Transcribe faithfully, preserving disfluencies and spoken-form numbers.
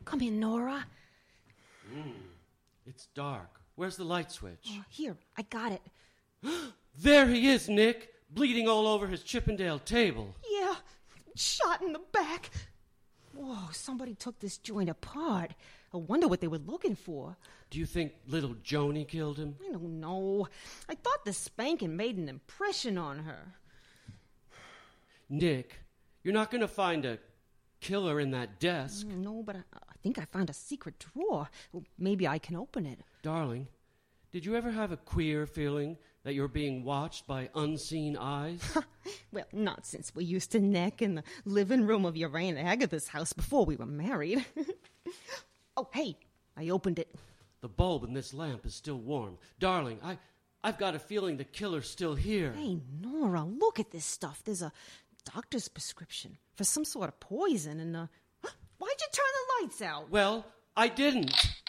Come in, Nora. Mm, it's dark. Where's the light switch? Oh, here, I got it. There he is, Nick, bleeding all over his Chippendale table. Yeah, shot in the back. Whoa, somebody took this joint apart. I wonder what they were looking for. Do you think little Joni killed him? I don't know. I thought the spanking made an impression on her. Nick, you're not going to find a killer in that desk. No, but I, I think I found a secret drawer. Well, maybe I can open it. Darling, did you ever have a queer feeling that you're being watched by unseen eyes? Well, not since we used to neck in the living room of your Aunt Agatha's house before we were married. Oh, hey, I opened it. The bulb in this lamp is still warm. Darling, I, I've got a feeling the killer's still here. Hey, Nora, look at this stuff. There's a doctor's prescription for some sort of poison, and, uh, why'd you turn the lights out? Well, I didn't.